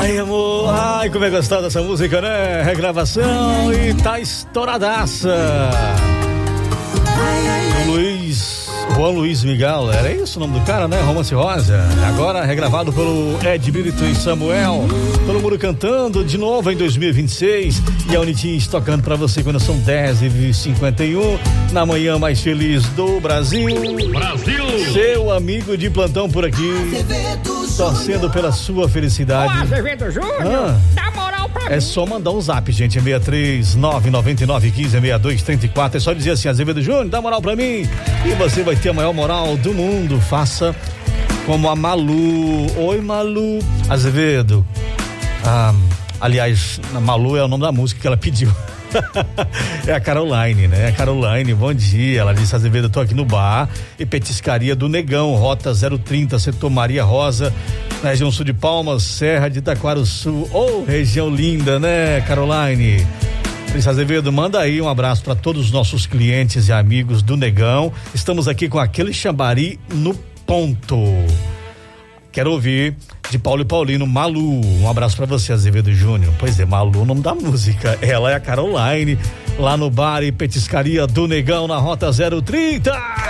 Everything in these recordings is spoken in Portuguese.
Ai, amor, ai, como é gostosa dessa música, né? Regravação e tá estouradaça. Juan Luiz Miguel, era isso o nome do cara, né? Romance Rosa. Agora regravado pelo Ed Brito e Samuel. Todo mundo cantando de novo em 2026. E a Unitins tocando pra você quando são 10h51. Na manhã mais feliz do Brasil. Brasil! Seu amigo de plantão por aqui. Torcendo pela sua felicidade. Ô, Azevedo Júnior, dá moral pra mim. É só mandar um zap, gente. É 63999156234. É só dizer assim, Azevedo Júnior, dá moral pra mim. E você vai ter a maior moral do mundo. Faça como a Malu. Oi, Malu. Azevedo. Aliás, Malu é o nome da música que ela pediu. É a Caroline, né? A Caroline, bom dia. Ela disse: Azevedo, eu tô aqui no bar e petiscaria do Negão, Rota 030, setor Maria Rosa, na região sul de Palmas, Serra de Itaquaruçu. Região linda, né, Caroline? Disse: Azevedo, manda aí um abraço para todos os nossos clientes e amigos do Negão. Estamos aqui com aquele chambari no ponto. Quero ouvir de Paulo e Paulino, Malu. Um abraço pra você, Azevedo Júnior. Pois é, Malu, o nome da música. Ela é a Caroline, lá no bar e petiscaria do Negão, na Rota 030.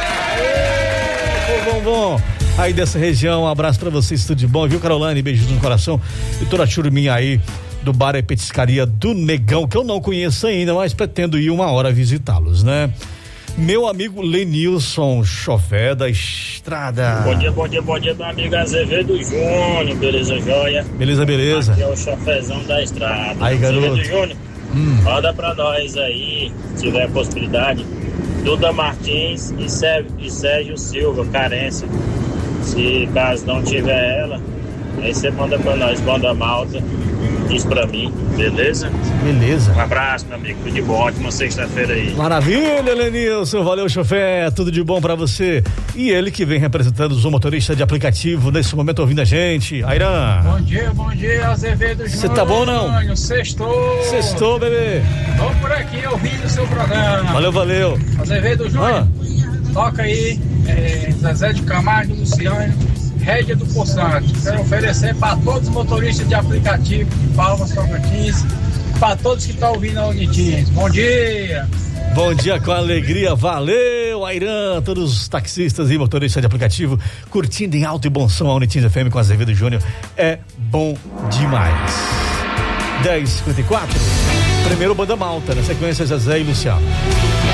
Bom. Aí dessa região, um abraço pra vocês, tudo de bom, viu, Caroline? Beijos no coração. E toda a turminha aí do bar e petiscaria do Negão, que eu não conheço ainda, mas pretendo ir uma hora visitá-los, né? Meu amigo Lenilson, chofé da estrada. Bom dia, meu amigo Azevedo Júnior, beleza, joia? Beleza. Aqui é o chofezão da estrada. Aí, garoto. Azevedo Júnior, roda pra nós aí, se tiver possibilidade. Duda Martins e Sérgio Silva, Carência. Se caso não tiver ela, aí você manda pra nós, banda malta. Diz pra mim, beleza? Beleza. Um abraço, meu amigo, tudo de bom, ótima sexta-feira aí. Maravilha, Lenilson, valeu, chofé, tudo de bom pra você. E ele que vem representando os motoristas de aplicativo nesse momento ouvindo a gente, Airan. Bom dia, Azevedo Júnior. Você tá bom ou não? Sextou, bebê. Tô por aqui ouvindo o seu programa. Valeu. Azevedo Júnior, toca aí, Zezé de Camargo e Luciano, Rédia do Poçante. Quero oferecer para todos os motoristas de aplicativo de Palmas, Tocantins, para todos que estão ouvindo a Unitins. Bom dia! Bom dia com alegria, valeu, Airan, todos os taxistas e motoristas de aplicativo curtindo em alto e bom som a Unitins FM com Azevedo Júnior. É bom demais. 10h54, primeiro banda malta, na sequência Zezé e Luciano.